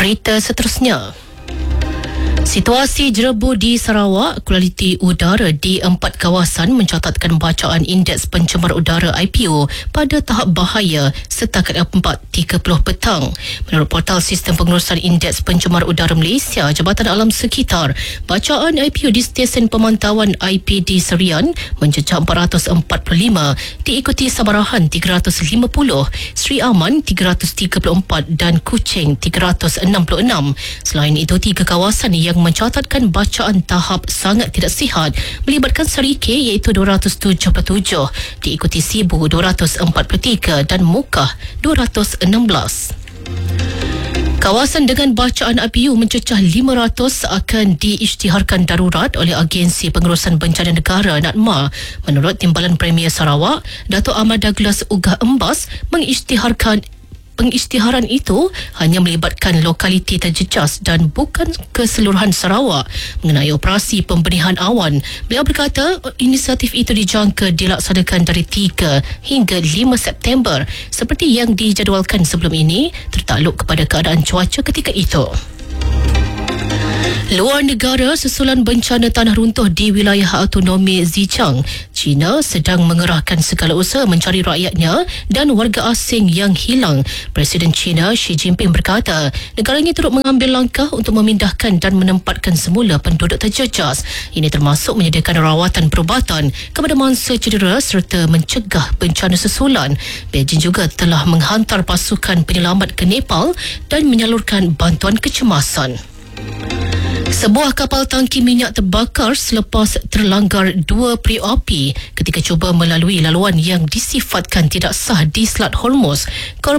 Berita seterusnya. Situasi jerebu di Sarawak, kualiti udara di 4 kawasan mencatatkan bacaan indeks pencemar udara IPU pada tahap bahaya setakat 4.30 petang. Menurut portal sistem pengurusan indeks pencemar udara Malaysia, Jabatan Alam Sekitar, bacaan IPU di stesen pemantauan IPD Serian mencecah 445, diikuti Sabarahan 350, Sri Aman 334 dan Kuching 366. Selain itu, 3 kawasan yang mencatatkan bacaan tahap sangat tidak sihat melibatkan Sarike iaitu 277, diikuti Sibu 243 dan Mukah 216. Kawasan dengan bacaan IPU mencecah 500 akan diisytiharkan darurat oleh Agensi Pengurusan Bencana Negara NADMA. Menurut Timbalan Premier Sarawak, Dato' Ahmad Douglas Ugah Embas pengisytiharan itu hanya melibatkan lokaliti terjejas dan bukan keseluruhan Sarawak mengenai operasi pembenihan awan. Beliau berkata inisiatif itu dijangka dilaksanakan dari 3 hingga 5 September seperti yang dijadualkan sebelum ini tertakluk kepada keadaan cuaca ketika itu. Luar negara, susulan bencana tanah runtuh di wilayah autonomi Xinjiang, China sedang mengerahkan segala usaha mencari rakyatnya dan warga asing yang hilang. Presiden China Xi Jinping berkata negaranya turut mengambil langkah untuk memindahkan dan menempatkan semula penduduk terjejas. Ini termasuk menyediakan rawatan perubatan kepada mangsa cedera serta mencegah bencana susulan. Beijing juga telah menghantar pasukan penyelamat ke Nepal dan menyalurkan bantuan kecemasan. Sebuah kapal tangki minyak terbakar selepas terlanggar 2 periuk api ketika cuba melalui laluan yang disifatkan tidak sah di Selat Hormuz.